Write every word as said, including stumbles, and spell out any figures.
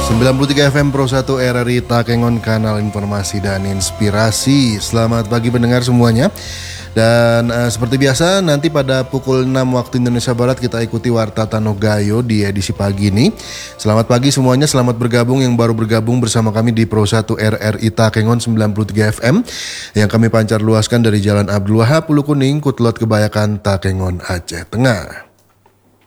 sembilan puluh tiga F M Pro satu R R I Takengon, kanal informasi dan inspirasi. Selamat pagi pendengar semuanya. Dan uh, seperti biasa nanti pada pukul enam waktu Indonesia Barat kita ikuti Warta Tanogayo di edisi pagi ini. Selamat pagi semuanya, selamat bergabung yang baru bergabung bersama kami di Pro satu R R I Takengon sembilan puluh tiga F M yang kami pancar luaskan dari Jalan Abdul Wahab, Pulau Kuning, Kutlot Kebayakan, Takengon, Aceh Tengah.